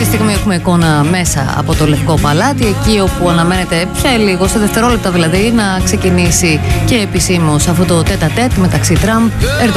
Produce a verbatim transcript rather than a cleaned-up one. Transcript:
στιγμή έχουμε εικόνα μέσα από το Λευκό Παλάτι, εκεί όπου αναμένεται σε λίγο, σε δευτερόλεπτα δηλαδή, να ξεκινήσει και επισήμως αυτό το τέτα τέτ μεταξύ Τραμπ,